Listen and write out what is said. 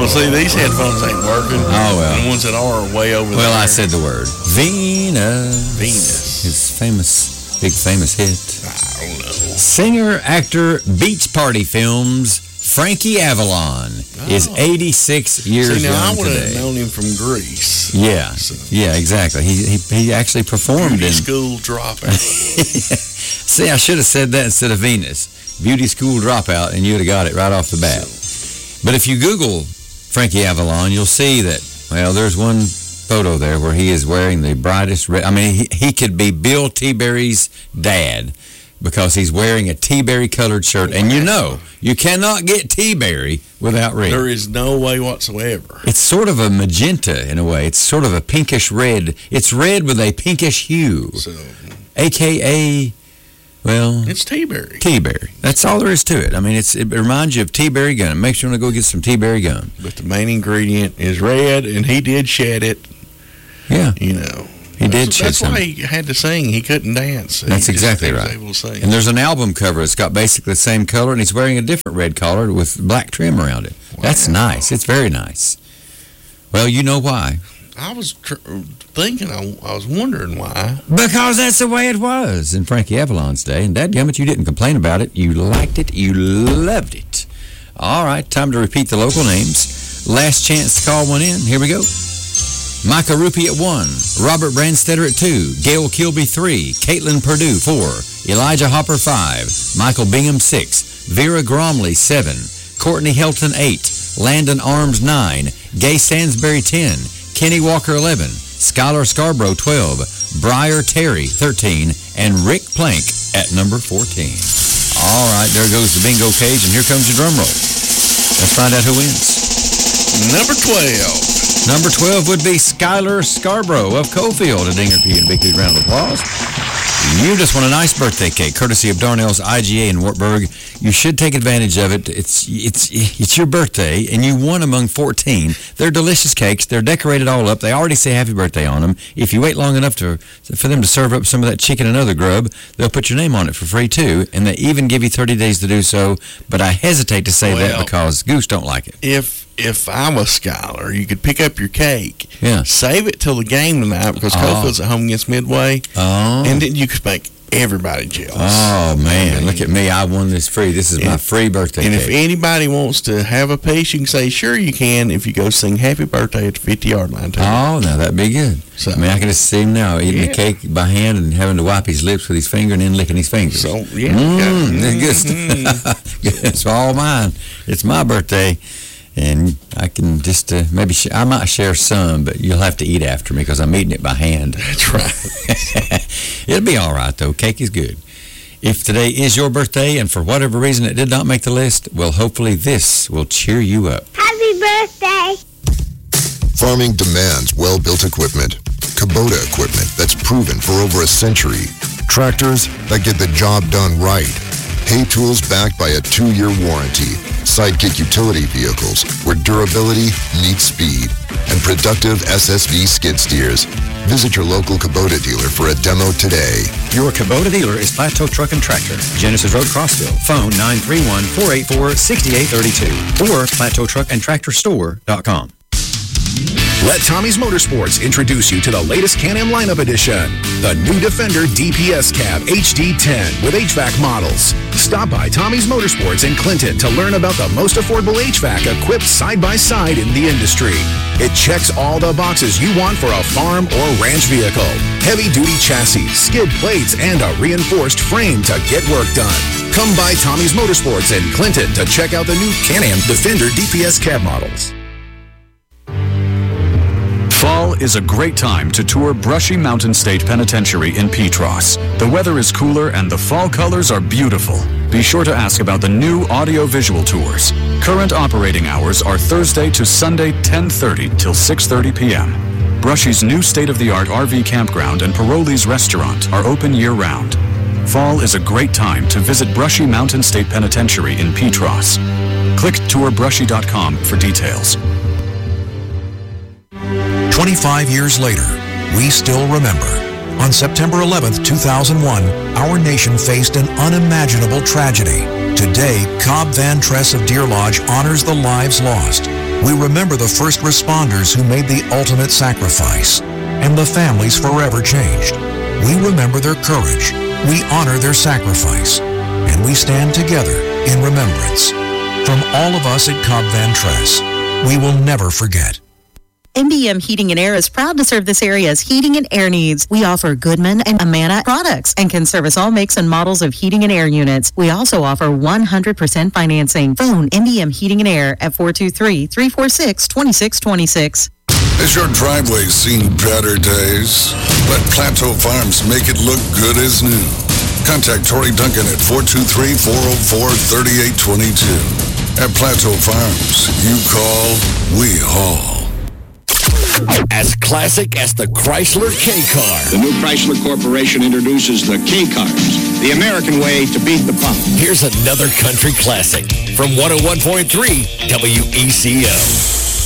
Well, see, these headphones ain't working. Oh, well. And the ones that are way over there. Well, I said the word. Venus. Venus. His big famous hit. I don't know. Singer, actor, Beach Party Films, Frankie Avalon is 86 years See, now, young I would today. have known him from Grease. Yeah, yeah, exactly. He actually performed Beauty in School Dropout. See, I should have said that instead of Venus. Beauty School Dropout, and you would have got it right off the bat. But if you Google Frankie Avalon, you'll see that, well, there's one photo there where he is wearing the brightest red. I mean, he could be Bill T-Berry's dad because he's wearing a T-Berry colored shirt. And you know, you cannot get T-Berry without red. There is no way whatsoever. It's sort of a magenta in a way. It's sort of a pinkish red. It's red with a pinkish hue. So, AKA, well, it's T-Berry. T-Berry. That's all there is to it. I mean, it reminds you of T-Berry gum. It makes you want to go get some T-Berry gum. But the main ingredient is red, and he did shed it. Yeah. You know. He did shed some. That's why he had to sing. He couldn't dance. That's exactly right. He was able to sing. And there's an album cover. It's got basically the same color, and he's wearing a different red collar with black trim around it. Wow. That's nice. It's very nice. Well, you know why. I was thinking, I was wondering why. Because that's the way it was in Frankie Avalon's day. And dadgummit, you didn't complain about it. You liked it. You loved it. All right, time to repeat the local names. Last chance to call one in. Here we go. Micah Rupi at 1. Robert Brandstetter at 2. Gail Kilby 3. Caitlin Perdue 4. Elijah Hopper 5. Michael Bingham 6. Vera Gromley 7. Courtney Helton 8. Landon Arms 9. Gay Sansbury 10. Kenny Walker 11, Skylar Scarborough 12, Briar Terry 13, and Rick Plank at number 14. All right, there goes the bingo cage, and here comes your drum roll. Let's find out who wins. Number 12. Number 12 would be Skylar Scarborough of Cofield. A ding or two and a big round of applause. You just won a nice birthday cake, courtesy of Darnell's IGA in Wartburg. You should take advantage of it. It's your birthday, and you won among 14. They're delicious cakes. They're decorated all up. They already say happy birthday on them. If you wait long enough for them to serve up some of that chicken and other grub, they'll put your name on it for free, too, and they even give you 30 days to do so. But I hesitate to say that because Goose don't like it. If I was Skylar, you could pick up your cake, yeah, save it till the game tonight because Cofield's at home against Midway, and then you could make everybody jealous. Oh, man, look at me. I won this free. This is my free birthday cake. And if anybody wants to have a piece, you can say, sure you can, if you go sing happy birthday at the 50-yard line. Too. Oh, now that'd be good. So, I mean, I can just see him now eating the cake by hand and having to wipe his lips with his finger and then licking his fingers. So, yeah. That's good. It's all mine. It's my birthday. And I can just maybe I might share some, but you'll have to eat after me because I'm eating it by hand. That's right. It'll be all right, though. Cake is good. If today is your birthday and for whatever reason it did not make the list, well, hopefully this will cheer you up. Happy birthday. Farming demands well-built equipment. Kubota equipment that's proven for over a century. Tractors that get the job done right. Hay tools backed by a 2-year warranty. Sidekick utility vehicles where durability meets speed. And productive SSV skid steers. Visit your local Kubota dealer for a demo today. Your Kubota dealer is Plateau Truck and Tractor, Genesis Road, Crossville. Phone 931-484-6832 or PlateauTruckAndTractorStore.com. Let Tommy's Motorsports introduce you to the latest Can-Am lineup edition, the new Defender DPS Cab HD10 with HVAC models. Stop by Tommy's Motorsports in Clinton to learn about the most affordable HVAC equipped side-by-side in the industry. It checks all the boxes you want for a farm or ranch vehicle. Heavy-duty chassis, skid plates, and a reinforced frame to get work done. Come by Tommy's Motorsports in Clinton to check out the new Can-Am Defender DPS Cab models. Fall is a great time to tour Brushy Mountain State Penitentiary in Petros. The weather is cooler and the fall colors are beautiful. Be sure to ask about the new audio-visual tours. Current operating hours are Thursday to Sunday 10:30 till 6:30 p.m. Brushy's new state-of-the-art RV campground and Paroli's restaurant are open year-round. Fall is a great time to visit Brushy Mountain State Penitentiary in Petros. Click tourbrushy.com for details. 25 years later, we still remember. On September 11th, 2001, our nation faced an unimaginable tragedy. Today, Cobb Van Tress of Deer Lodge honors the lives lost. We remember the first responders who made the ultimate sacrifice, and the families forever changed. We remember their courage. We honor their sacrifice, and we stand together in remembrance. From all of us at Cobb Van Tress, we will never forget. MBM Heating and Air is proud to serve this area's heating and air needs. We offer Goodman and Amana products and can service all makes and models of heating and air units. We also offer 100% financing. Phone MBM Heating and Air at 423-346-2626. Has your driveway seen better days? Let Plateau Farms make it look good as new. Contact Tori Duncan at 423-404-3822. At Plateau Farms, you call, we haul. As classic as the Chrysler K-Car. The new Chrysler Corporation introduces the K-Cars, the American way to beat the pump. Here's another country classic from 101.3 WECO.